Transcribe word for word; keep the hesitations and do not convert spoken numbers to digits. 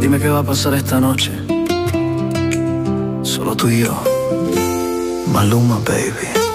Dime qué va a pasar esta noche. Solo tú y yo. Maluma, baby.